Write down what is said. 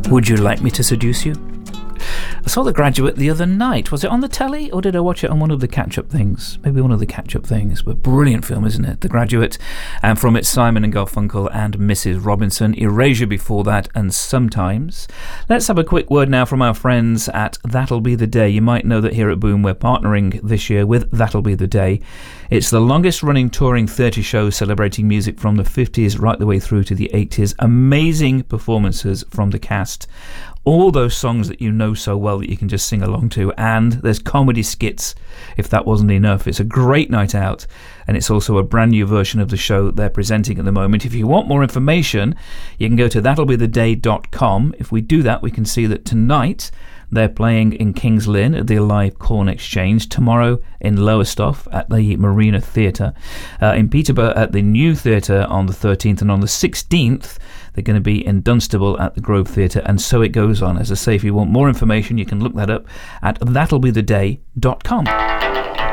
Would you like me to seduce you? I saw The Graduate the other night. Was it on the telly or did I watch it on one of the catch-up things? Maybe one of the catch-up things, but brilliant film, isn't it? The Graduate, and from it Simon and Garfunkel and Mrs. Robinson, Erasure before that, and Sometimes. Let's have a quick word now from our friends at That'll Be the Day. You might know that here at Boom we're partnering this year with That'll Be the Day. It's the longest running touring 30 shows celebrating music from the 50s right the way through to the 80s. Amazing performances from the cast. All those songs that you know so well that you can just sing along to, and there's comedy skits if that wasn't enough. It's a great night out, and it's also a brand new version of the show they're presenting at the moment. If you want more information, you can go to that'llbetheday.com. If we do that, we can see that tonight they're playing in Kings Lynn at the Alive Corn Exchange, tomorrow in Lowestoft at the Marina Theatre, in Peterborough at the New Theatre on the 13th, and on the 16th they're going to be in Dunstable at the Grove Theatre, and so it goes on. As I say, if you want more information, you can look that up at that'llbetheday.com.